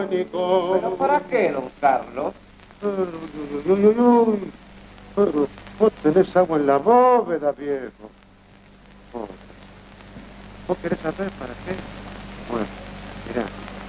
¿Pero para qué, don Carlos? Pero vos tenés agua en la bóveda, viejo. ¿Vos querés saber para qué? Bueno, mirá.